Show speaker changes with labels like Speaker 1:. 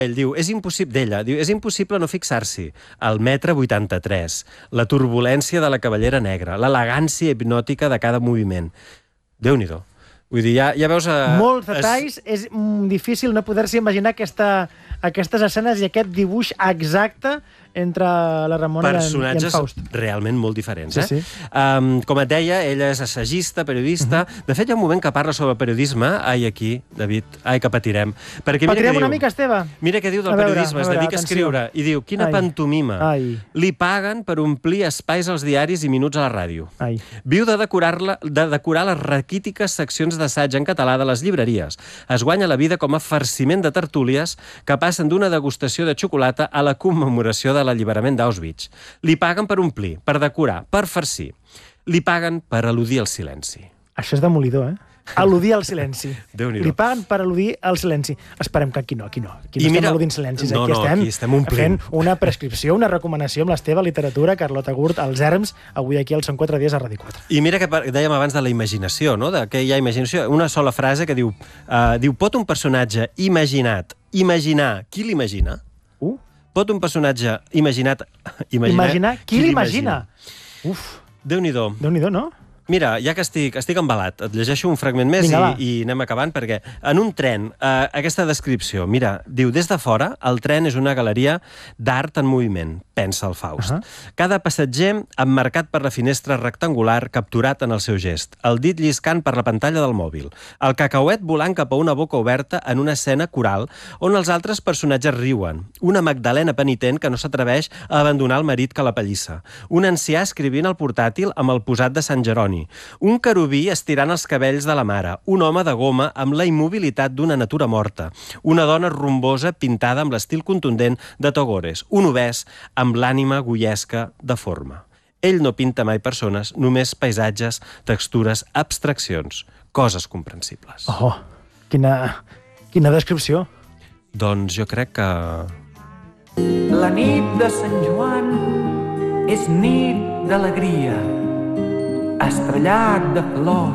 Speaker 1: Ell diu, és impossible no fixar-s'hi. El metre 83, la turbulència de la cavallera negra, l'elegància hipnòtica de cada moviment. Déu-n'hi-do. Vull dir, ja veus...
Speaker 2: Molts detalls, és difícil no poder-se imaginar aquestes escenes i aquest dibuix exacte entre la Ramona i en Faust.
Speaker 1: Personatges realment molt diferents.
Speaker 2: Sí.
Speaker 1: Com et deia, ella és assagista, periodista. De fet, hi ha un moment que parla sobre periodisme. Ai, aquí, David, ai, que patirem.
Speaker 2: Patirem una mica, Esteve?
Speaker 1: Mira què diu del periodisme, es dedica a escriure. I diu, quina pantomima. Li paguen per omplir espais als diaris i minuts a la ràdio. Viu de decorar les raquítiques seccions d'assaig en català de les llibreries. Es guanya la vida com a farciment de tertúlies que passen d'una degustació de xocolata a la commemoració de l'alliberament d'Auschwitz. Li paguen per omplir, per decorar, per farcir. Li paguen per al·ludir al silenci.
Speaker 2: Això és demolidor, Al·ludir al silenci.
Speaker 1: Déu-n'hi-do.
Speaker 2: Li paguen per al·ludir al silenci. Esperem que aquí no. Aquí no estem al·ludint silencis.
Speaker 1: Aquí estem omplint.
Speaker 2: Fent una prescripció, una recomanació amb l'Esteve Literatura, Carlota Gurt, els Erms, avui aquí al Són 4 dies a Ràdio 4.
Speaker 1: I mira que dèiem abans de la imaginació, no? De què hi ha imaginació. Una sola frase que diu, pot un personatge imaginar qui l'imagina? Pot un personatge imaginar
Speaker 2: qui l'imagina? Uf.
Speaker 1: Déu-n'hi-do.
Speaker 2: Déu-n'hi-do, no?
Speaker 1: Mira, ja que estic embalat, et llegeixo un fragment més i anem acabant, perquè en un tren, aquesta descripció, mira, diu, des de fora, el tren és una galeria d'art en moviment, pensa el Faust. Cada passatger emmarcat per la finestra rectangular capturat en el seu gest, el dit lliscant per la pantalla del mòbil, el cacauet volant cap a una boca oberta en una escena coral on els altres personatges riuen, una Magdalena penitent que no s'atreveix a abandonar el marit que la pallissa, un ancià escrivint al portàtil amb el posat de Sant Jeroni, un querubí estirant els cabells de la mare, un home de goma amb la immobilitat d'una natura morta, una dona rumbosa pintada amb l'estil contundent de Togores, un obès amb l'ànima goiesca de forma. Ell no pinta mai persones, només paisatges, textures, abstraccions, coses comprensibles.
Speaker 2: Oh, quina descripció.
Speaker 1: Doncs jo crec que...
Speaker 3: La nit de Sant Joan és nit d'alegria, estrellat de flors.